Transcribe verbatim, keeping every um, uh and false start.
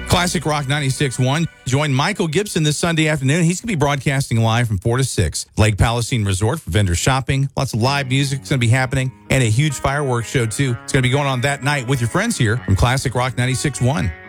Classic Rock ninety-six point one. Join Michael Gibson this Sunday afternoon. He's going to be broadcasting live from four to six. Lake Palestine Resort for vendor shopping. Lots of live music is going to be happening. And a huge fireworks show, too. It's going to be going on that night with your friends here from Classic Rock ninety-six point one.